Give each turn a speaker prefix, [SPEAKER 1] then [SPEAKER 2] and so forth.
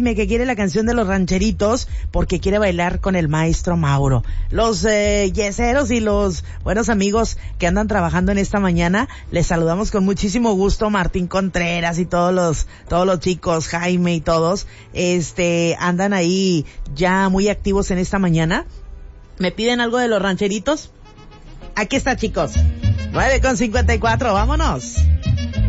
[SPEAKER 1] Jaime, que quiere la canción de los rancheritos porque quiere bailar con el maestro Mauro. Los yeseros y los buenos amigos que andan trabajando en esta mañana, les saludamos con muchísimo gusto, Martín Contreras y todos los chicos, Jaime y todos, andan ahí ya muy activos en esta mañana. ¿Me piden algo de los rancheritos? Aquí está, chicos. 9:54, vámonos.